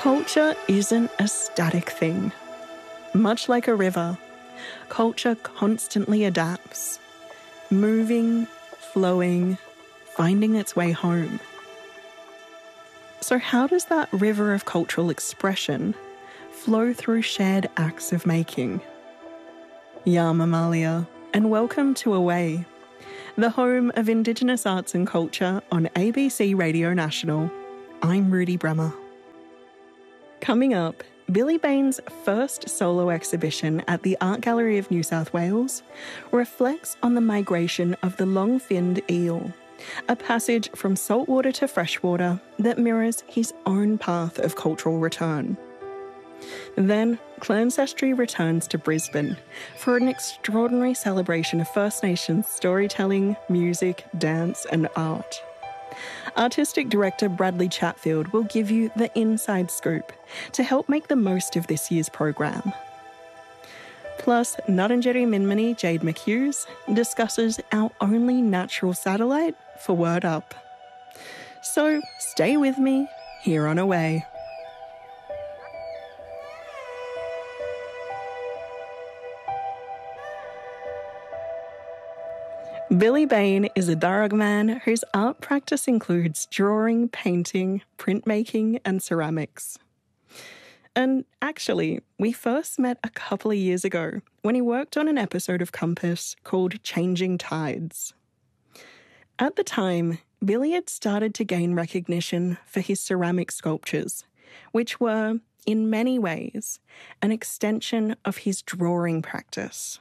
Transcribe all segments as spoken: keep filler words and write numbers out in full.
Culture isn't a static thing. Much like a river, culture constantly adapts, moving, flowing, finding its way home. So how does that river of cultural expression flow through shared acts of making? Ya Mamalia, and welcome to Away, the home of Indigenous arts and culture on A B C Radio National. I'm Rudy Bremer. Coming up, Billy Bain's first solo exhibition at the Art Gallery of New South Wales reflects on the migration of the long-finned eel, a passage from saltwater to freshwater that mirrors his own path of cultural return. Then, Clancestry returns to Brisbane for an extraordinary celebration of First Nations storytelling, music, dance and art. Artistic director Bradley Chatfield will give you the inside scoop to help make the most of this year's program. Plus, Ngarrindjeri Minmini Jade McHughes discusses our only natural satellite for Word Up. So stay with me here on Away. Billy Bain is a Darug man whose art practice includes drawing, painting, printmaking and ceramics. And actually, we first met a couple of years ago when he worked on an episode of Compass called Changing Tides. At the time, Billy had started to gain recognition for his ceramic sculptures, which were, in many ways, an extension of his drawing practice.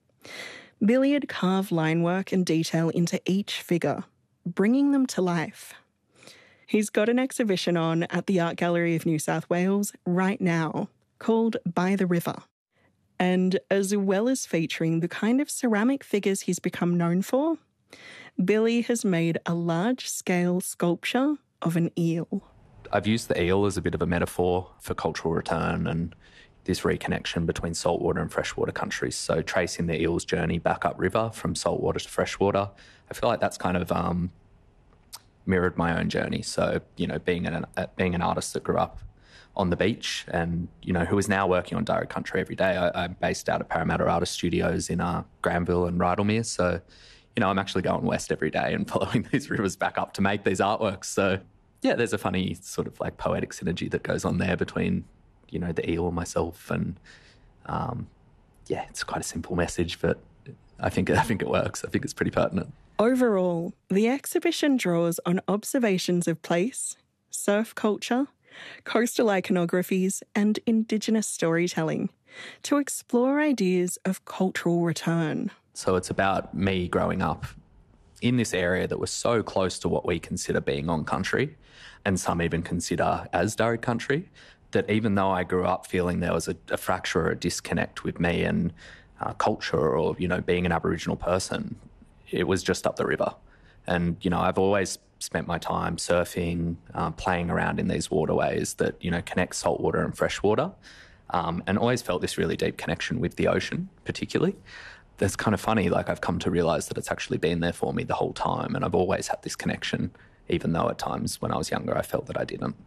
Billy had carved linework and detail into each figure, bringing them to life. He's got an exhibition on at the Art Gallery of New South Wales right now called By the River. And as well as featuring the kind of ceramic figures he's become known for, Billy has made a large-scale sculpture of an eel. I've used the eel as a bit of a metaphor for cultural return and this reconnection between saltwater and freshwater countries. So tracing the eel's journey back upriver from saltwater to freshwater, I feel like that's kind of um, mirrored my own journey. So, you know, being an uh, being an artist that grew up on the beach and, you know, who is now working on Darug country every day. I, I'm based out of Parramatta Artist Studios in uh, Granville and Rydalmere. So, you know, I'm actually going west every day and following these rivers back up to make these artworks. So, yeah, there's a funny sort of like poetic synergy that goes on there between, you know, the eel and myself. And, um, yeah, it's quite a simple message, but I think, I think it works. I think it's pretty pertinent. Overall, the exhibition draws on observations of place, surf culture, coastal iconographies and Indigenous storytelling to explore ideas of cultural return. So it's about me growing up in this area that was so close to what we consider being on country, and some even consider as Darug country, that even though I grew up feeling there was a, a fracture or a disconnect with me and uh, culture or, you know, being an Aboriginal person, it was just up the river. And, you know, I've always spent my time surfing, uh, playing around in these waterways that, you know, connect saltwater and freshwater, um, and always felt this really deep connection with the ocean particularly. That's kind of funny, like I've come to realise that it's actually been there for me the whole time, and I've always had this connection, even though at times when I was younger I felt that I didn't.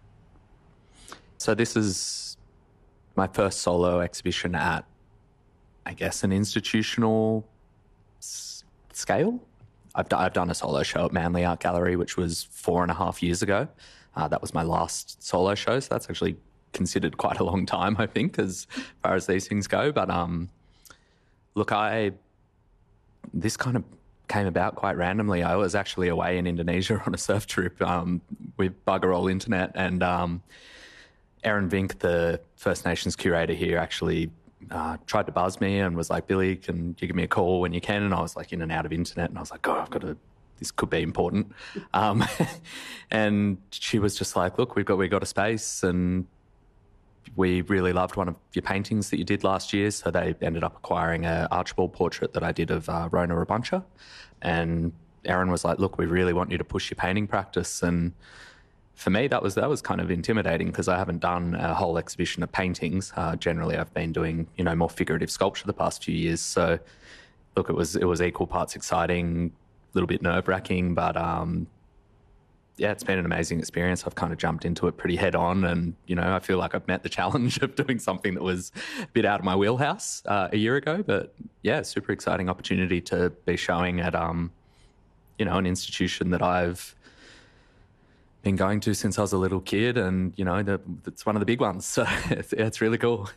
So this is my first solo exhibition at, I guess, an institutional s- scale. I've, d- I've done a solo show at Manly Art Gallery, which was four and a half years ago. Uh, that was my last solo show, so that's actually considered quite a long time, I think, as far as these things go. But um, look, I this kind of came about quite randomly. I was actually away in Indonesia on a surf trip um, with bugger all internet, and um, Erin Vink, the First Nations curator here, actually uh, tried to buzz me and was like, Billy, can you give me a call when you can? And I was like in and out of internet, and I was like, oh, I've got to, this could be important. Um, and she was just like, look, we've got, we've got a space and we really loved one of your paintings that you did last year. So they ended up acquiring an Archibald portrait that I did of uh, Rona Rabuncha. And Erin was like, look, we really want you to push your painting practice. And for me, that was that was kind of intimidating because I haven't done a whole exhibition of paintings. Uh, generally, I've been doing, you know, more figurative sculpture the past few years. So, look, it was it was equal parts exciting, a little bit nerve wracking, but um, yeah, it's been an amazing experience. I've kind of jumped into it pretty head on, and, you know, I feel like I've met the challenge of doing something that was a bit out of my wheelhouse uh, a year ago. But yeah, super exciting opportunity to be showing at, um, you know, an institution that I've been going to since I was a little kid, and, you know, the, it's one of the big ones. So it's, it's really cool.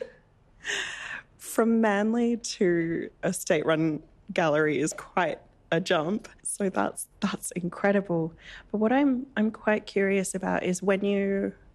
From Manly to a state-run gallery is quite a jump. So that's that's incredible. But what I'm I'm quite curious about is when you